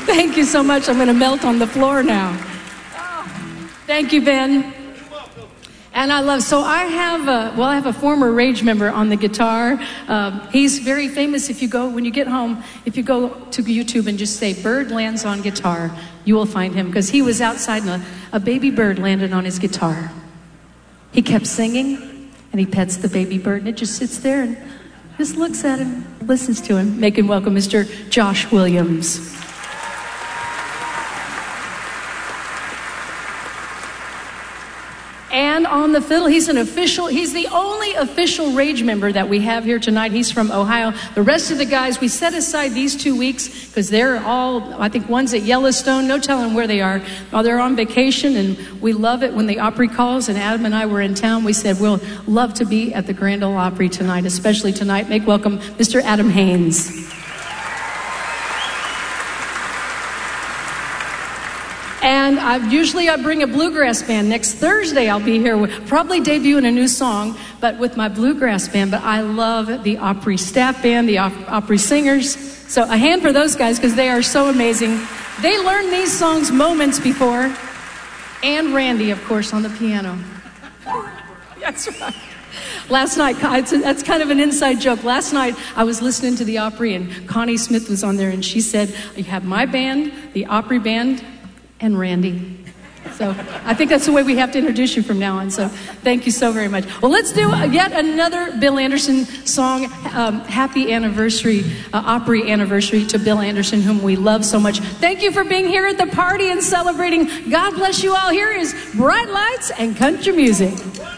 Thank you so much. I'm going to melt on the floor now. Thank you, Ben. And I love, so I have a former Rage member on the guitar. He's very famous. When you get home, if you go to YouTube and just say, "Bird lands on guitar," you will find him, because he was outside and a baby bird landed on his guitar. He kept singing and he pets the baby bird and it just sits there and just looks at him, listens to him. Make him welcome Mr. Josh Williams. And on the fiddle, he's the only official Rage member that we have here tonight. He's from Ohio. The rest of the guys, we set aside these 2 weeks because they're all, I think one's at Yellowstone, no telling where they are. They're on vacation, and we love it when the Opry calls, and Adam and I were in town. We said, we'll love to be at the Grand Ole Opry tonight, especially tonight. Make welcome Mr. Adam Haynes. And I bring a bluegrass band. Next Thursday, I'll be here, probably debuting a new song, but with my bluegrass band. But I love the Opry staff band, the Opry singers. So a hand for those guys, because they are so amazing. They learned these songs moments before. And Randy, of course, on the piano. That's right. Last night, that's kind of an inside joke. Last night, I was listening to the Opry, and Connie Smith was on there, and she said, "You have my band, the Opry band, and Randy." So I think that's the way we have to introduce you from now on. So thank you so very much. Well, let's do yet another Bill Anderson song. Happy anniversary, Opry anniversary to Bill Anderson, whom we love so much. Thank you for being here at the party and celebrating. God bless you all. Here is Bright Lights and Country Music.